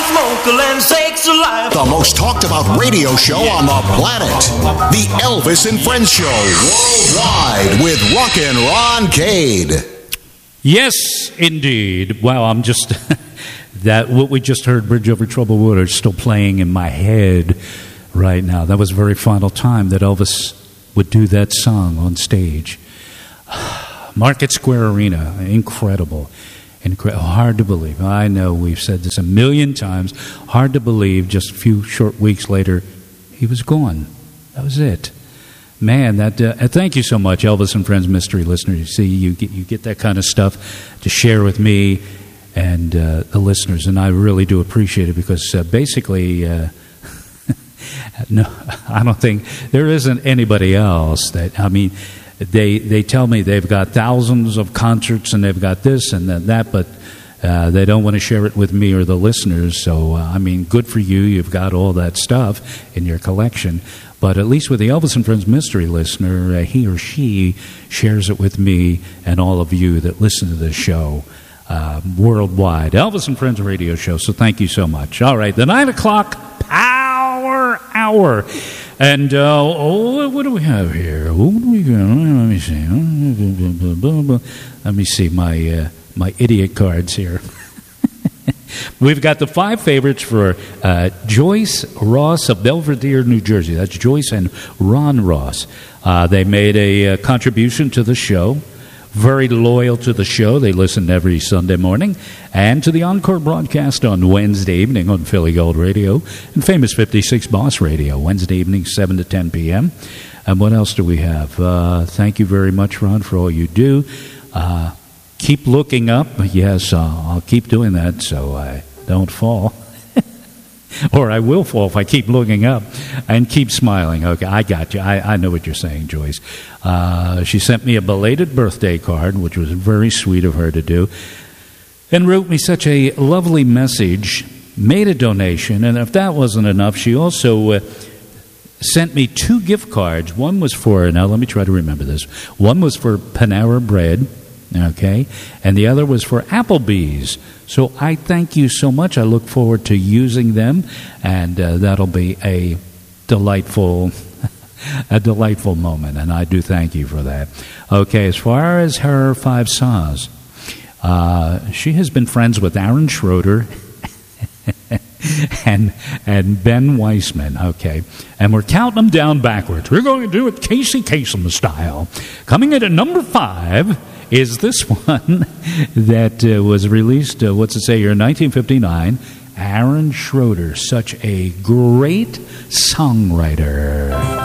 smoke and sakes alive. The most talked about radio show on the planet. The Elvis and Friends Show worldwide with Rockin' Ron Cade. Yes, indeed. Wow, I'm just... that what we just heard, Bridge Over Troubled Water, is still playing in my head right now. That was the very final time that Elvis would do that song on stage. Market Square Arena, incredible. Hard to believe. I know we've said this a million times. Hard to believe just a few short weeks later, he was gone. That was it. Man, that thank you so much, Elvis and Friends mystery listeners. You see, you get that kind of stuff to share with me and the listeners, and I really do appreciate it because basically, no, I don't think there isn't anybody else that, I mean, they tell me they've got thousands of concerts and they've got this and that, but they don't want to share it with me or the listeners. So, I mean, good for you. You've got all that stuff in your collection. But at least with the Elvis and Friends mystery listener, he or she shares it with me and all of you that listen to this show worldwide. Elvis and Friends radio show. So thank you so much. All right, the 9 o'clock Power Hour. And what do we have here? Let me see. Let me see my idiot cards here. We've got the 5 favorites for Joyce Ross of Belvedere, New Jersey. That's Joyce and Ron Ross. They made a contribution to the show. Very loyal to the show. They listen every Sunday morning. And to the encore broadcast on Wednesday evening on Philly Gold Radio and Famous 56 Boss Radio, Wednesday evening, 7 to 10 p.m. And what else do we have? Thank you very much, Ron, for all you do. Keep looking up. Yes, I'll keep doing that so I don't fall. Or I will fall if I keep looking up. And keep smiling. Okay, I got you. I know what you're saying, Joyce. She sent me a belated birthday card, which was very sweet of her to do, and wrote me such a lovely message, made a donation, and if that wasn't enough, she also sent me 2 gift cards. One was for, now let me try to remember this, one was for Panera Bread, okay, and the other was for Applebee's. So I thank you so much. I look forward to using them, and that'll be a delightful moment, and I do thank you for that. Okay, as far as her 5 stars, she has been friends with Aaron Schroeder and Ben Weissman, okay, and we're counting them down backwards. We're going to do it Casey Kasem style. Coming in at number 5 is this one that was released, here, 1959. Aaron Schroeder, such a great songwriter.